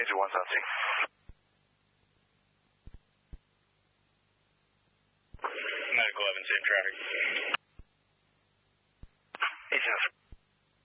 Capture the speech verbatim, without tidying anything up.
Danger one South Sea. Medical eleven, same traffic.